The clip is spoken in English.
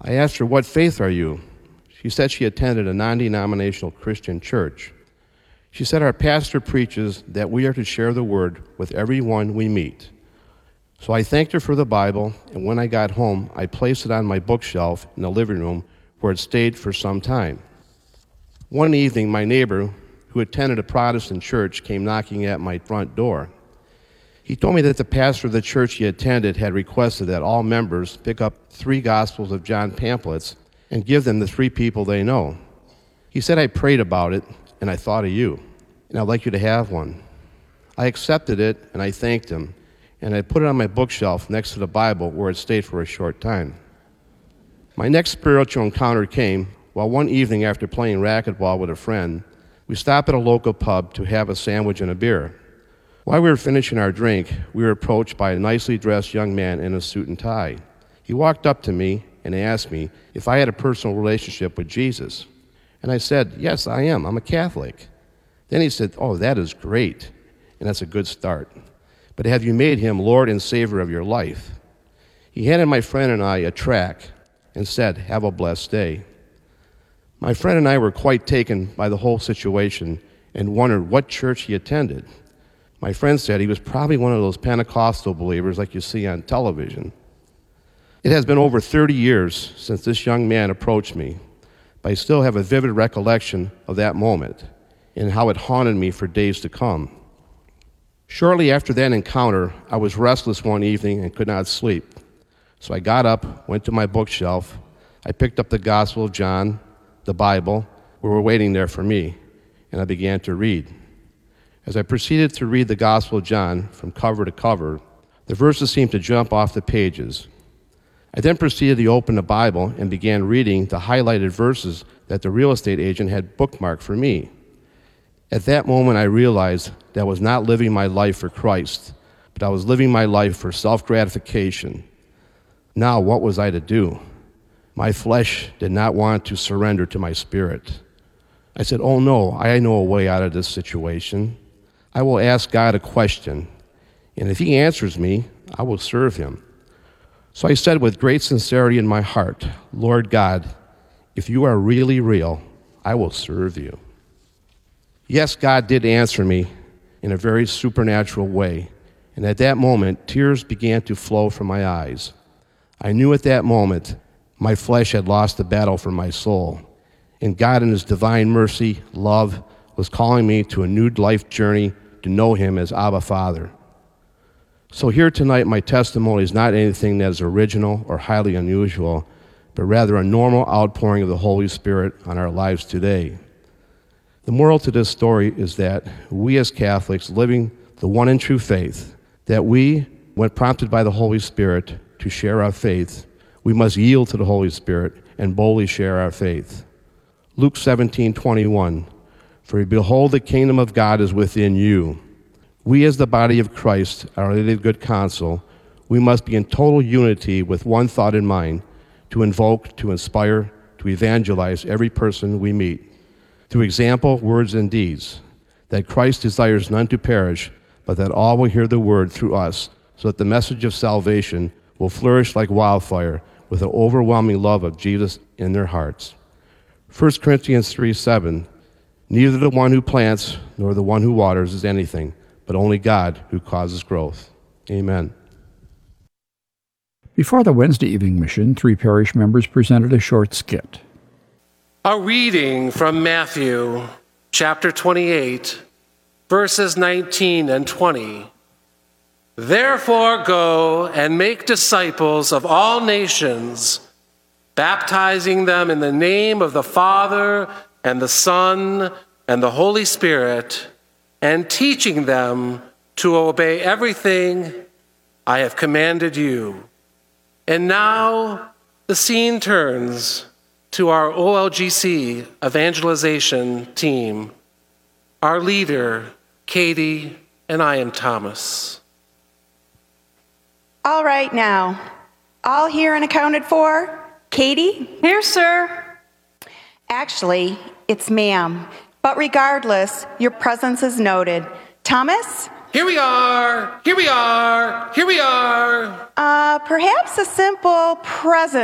I asked her, "What faith are you?" She said she attended a non-denominational Christian church. She said our pastor preaches that we are to share the word with everyone we meet. So I thanked her for the Bible, and when I got home, I placed it on my bookshelf in the living room where it stayed for some time. One evening, my neighbor, who attended a Protestant church, came knocking at my front door. He told me that the pastor of the church he attended had requested that all members pick up 3 Gospels of John pamphlets and give them to 3 people they know. He said I prayed about it, and I thought of you, and I'd like you to have one. I accepted it, and I thanked him, and I put it on my bookshelf next to the Bible where it stayed for a short time. My next spiritual encounter came while one evening after playing racquetball with a friend, we stopped at a local pub to have a sandwich and a beer. While we were finishing our drink, we were approached by a nicely dressed young man in a suit and tie. He walked up to me and asked me if I had a personal relationship with Jesus. And I said, "Yes, I am. I'm a Catholic." Then he said, "Oh, that is great, and that's a good start. But have you made him Lord and Savior of your life?" He handed my friend and I a tract and said, "Have a blessed day." My friend and I were quite taken by the whole situation and wondered what church he attended. My friend said he was probably one of those Pentecostal believers like you see on television. It has been over 30 years since this young man approached me, but I still have a vivid recollection of that moment and how it haunted me for days to come. Shortly after that encounter, I was restless one evening and could not sleep. So I got up, went to my bookshelf, I picked up the Gospel of John, the Bible, where were waiting there for me, and I began to read. As I proceeded to read the Gospel of John from cover to cover, the verses seemed to jump off the pages. I then proceeded to open the Bible and began reading the highlighted verses that the real estate agent had bookmarked for me. At that moment, I realized that I was not living my life for Christ, but I was living my life for self-gratification. Now, what was I to do? My flesh did not want to surrender to my spirit. I said, "Oh no, I know a way out of this situation. I will ask God a question, and if he answers me, I will serve him." So I said with great sincerity in my heart, "Lord God, if you are really real, I will serve you." Yes, God did answer me in a very supernatural way, and at that moment, tears began to flow from my eyes. I knew at that moment my flesh had lost the battle for my soul, and God in his divine mercy, love, was calling me to a new life journey to know him as Abba Father. So here tonight, my testimony is not anything that is original or highly unusual, but rather a normal outpouring of the Holy Spirit on our lives today. The moral to this story is that we as Catholics living the one and true faith, that we, when prompted by the Holy Spirit to share our faith, we must yield to the Holy Spirit and boldly share our faith. Luke 17:21, "For behold, the kingdom of God is within you." We as the body of Christ, Our Lady of Good Counsel, we must be in total unity with one thought in mind, to invoke, to inspire, to evangelize every person we meet, through example, words, and deeds, that Christ desires none to perish, but that all will hear the word through us, so that the message of salvation will flourish like wildfire with the overwhelming love of Jesus in their hearts. 1 Corinthians 3:7, "Neither the one who plants nor the one who waters is anything, but only God who causes growth." Amen. Before the Wednesday evening mission, 3 parish members presented a short skit. A reading from Matthew, chapter 28, verses 19 and 20. "Therefore go and make disciples of all nations, baptizing them in the name of the Father and the Son and the Holy Spirit, and teaching them to obey everything I have commanded you." And now the scene turns to our OLGC evangelization team, our leader, Katie, and I am Thomas. All right now, all here and accounted for? Katie? Here, sir. Actually, it's ma'am, but regardless, your presence is noted. Thomas? Here we are, here we are, here we are. Perhaps a simple present